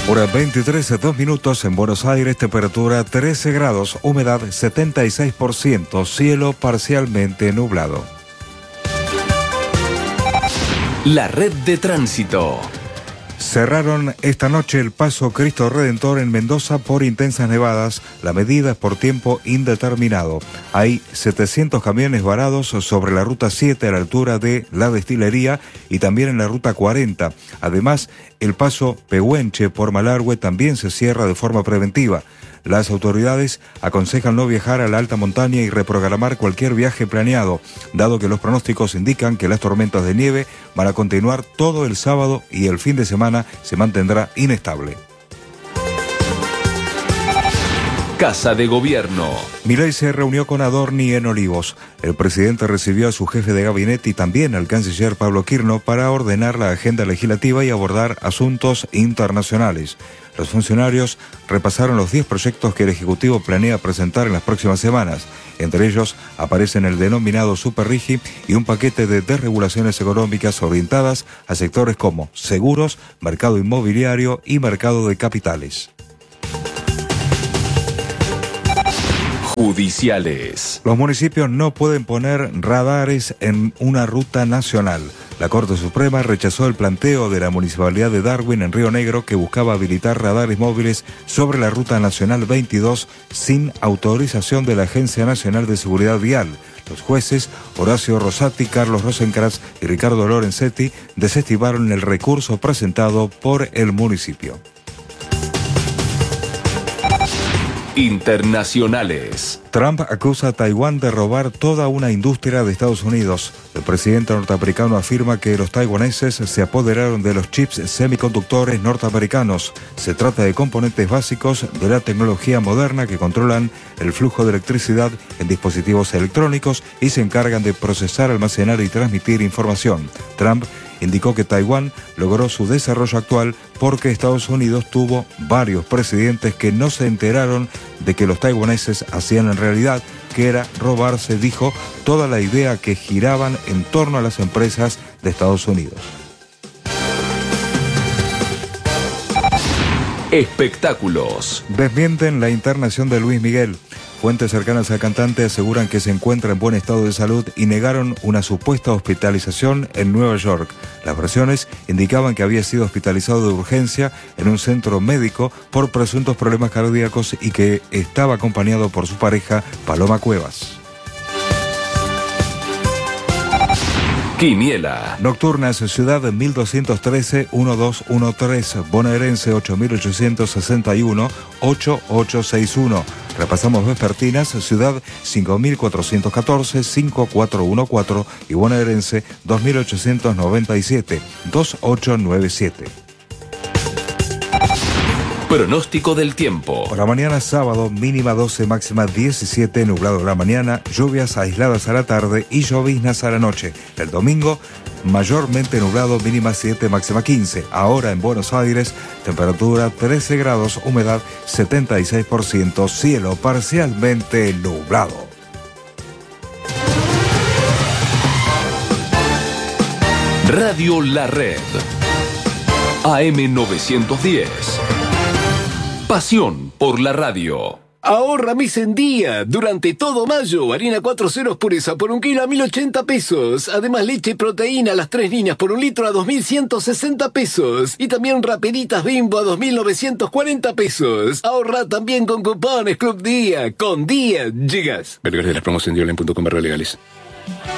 Hora 23:02 en Buenos Aires, temperatura 13 grados, humedad 76%, cielo parcialmente nublado. La red de tránsito. Cerraron esta noche el paso Cristo Redentor en Mendoza por intensas nevadas. La medida es por tiempo indeterminado. Hay 700 camiones varados sobre la ruta 7 a la altura de la destilería y también en la ruta 40. Además, el paso Pehuenche por Malargüe también se cierra de forma preventiva. Las autoridades aconsejan no viajar a la alta montaña y reprogramar cualquier viaje planeado, dado que los pronósticos indican que las tormentas de nieve van a continuar todo el sábado y el fin de semana se mantendrá inestable. Casa de Gobierno. Milei se reunió con Adorni en Olivos. El presidente recibió a su jefe de gabinete y también al canciller Pablo Quirno para ordenar la agenda legislativa y abordar asuntos internacionales. Los funcionarios repasaron los 10 proyectos que el Ejecutivo planea presentar en las próximas semanas. Entre ellos aparecen el denominado Super Rigi y un paquete de desregulaciones económicas orientadas a sectores como seguros, mercado inmobiliario y mercado de capitales. Judiciales. Los municipios no pueden poner radares en una ruta nacional. La Corte Suprema rechazó el planteo de la Municipalidad de Darwin en Río Negro que buscaba habilitar radares móviles sobre la Ruta Nacional 22 sin autorización de la Agencia Nacional de Seguridad Vial. Los jueces Horacio Rosati, Carlos Rosencrantz y Ricardo Lorenzetti desestimaron el recurso presentado por el municipio. Internacionales. Trump acusa a Taiwán de robar toda una industria de Estados Unidos. El presidente norteamericano afirma que los taiwaneses se apoderaron de los chips semiconductores norteamericanos. Se trata de componentes básicos de la tecnología moderna que controlan el flujo de electricidad en dispositivos electrónicos y se encargan de procesar, almacenar y transmitir información. Trump indicó que Taiwán logró su desarrollo actual porque Estados Unidos tuvo varios presidentes que no se enteraron de que los taiwaneses hacían en realidad, que era robarse, dijo, toda la idea que giraban en torno a las empresas de Estados Unidos. Espectáculos. Desmienten la internación de Luis Miguel. Fuentes cercanas al cantante aseguran que se encuentra en buen estado de salud y negaron una supuesta hospitalización en Nueva York. Las versiones indicaban que había sido hospitalizado de urgencia en un centro médico por presuntos problemas cardíacos y que estaba acompañado por su pareja, Paloma Cuevas. Quiniela. Nocturnas, Ciudad 1213-1213, Bonaerense 8861-8861. Repasamos vespertinas, Ciudad 5414-5414 y Bonaerense 2897-2897. Pronóstico del tiempo. Por la mañana sábado, mínima 12, máxima 17, nublado la mañana, lluvias aisladas a la tarde y lloviznas a la noche. El domingo, mayormente nublado, mínima 7, máxima 15. Ahora en Buenos Aires, temperatura 13 grados, humedad 76%, cielo parcialmente nublado. Radio La Red. AM 910. Pasión por la radio. Ahorra mes en día. Durante todo mayo, harina 4 ceros pureza por 1 kilo a 1.080 pesos. Además, leche y proteína a las 3 líneas por 1 litro a 2.160 pesos. Y también Rapiditas Bimbo a 2.940 pesos. Ahorra también con cupones Club Día. Con Día llegas. Vergas de la promoción de online.com/legales.